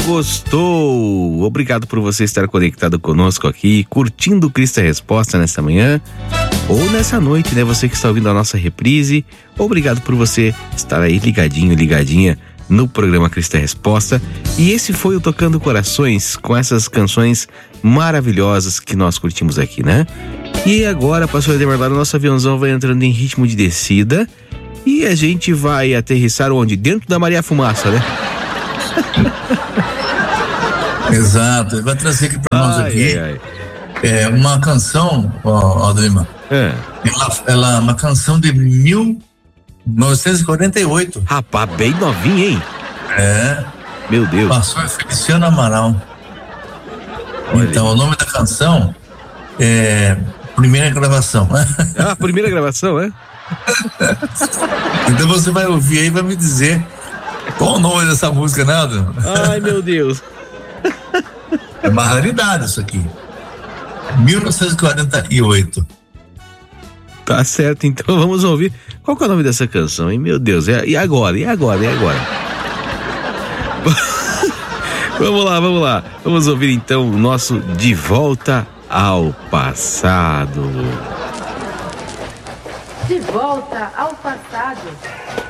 gostou? Obrigado por você estar conectado conosco aqui, curtindo o Cristo é Resposta nessa manhã ou nessa noite, né? Você que está ouvindo a nossa reprise, obrigado por você estar aí ligadinho, ligadinha no programa Cristo é Resposta. E esse foi o Tocando Corações, com essas canções maravilhosas que nós curtimos aqui, né? E agora, pastor Ademar, nosso aviãozão vai entrando em ritmo de descida e a gente vai aterrissar onde? Dentro da Maria Fumaça, né? Exato, ele vai trazer aqui para nós aqui uma canção, Ademar. Ela é uma canção de 1948. Rapaz, bem novinho, hein? Meu Deus. Pastor Feliciano Amaral. Olha. Então, o nome da canção é Primeira Gravação. Primeira gravação, é? Então você vai ouvir aí e vai me dizer qual o nome dessa música, né, Ademar? Ai, meu Deus. É uma raridade isso aqui. 1948. Tá certo, então vamos ouvir. Qual que é o nome dessa canção, hein? Meu Deus, e agora? Vamos lá. Vamos ouvir então o nosso De Volta ao Passado. De volta ao passado.